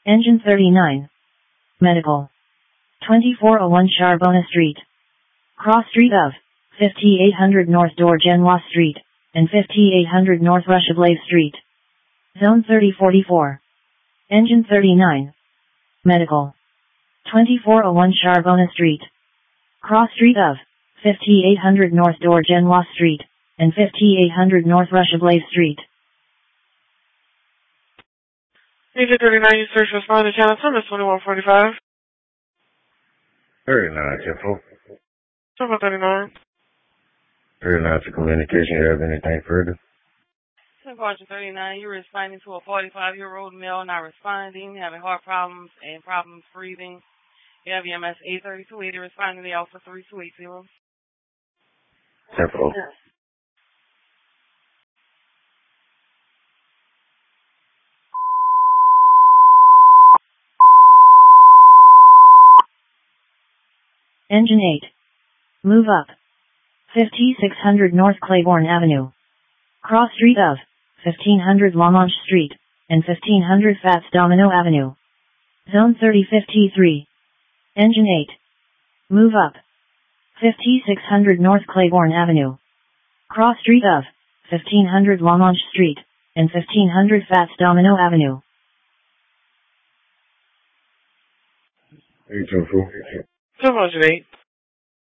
Engine 39. Medical. 2401 Charbonna Street. Cross street of 5800 North Dorgenlois Street, and 5800 North Rushablaze Street. Zone 3044. Engine 39. Medical. 2401 Charbonna Street. Cross street of 5800 North Dorgenlois Street, and 5800 North Rushablaze Street. Engine 39, you search for respond to channel number 2145. 39, 10-4. Number 39. 39 for communication. You have anything further? 39, you're responding to a 45-year-old male not responding, having heart problems and problems breathing. You have EMS 83280 responding to the Alpha 3280. 10-4. Engine 8. Move up. 5600 North Claiborne Avenue. Cross street of 1500 Lamanche Street, and 1500 Fats Domino Avenue. Zone 3053. Engine 8. Move up. 5600 North Claiborne Avenue. Cross street of 1500 Lamanche Street, and 1500 Fats Domino Avenue. 8-4. 708.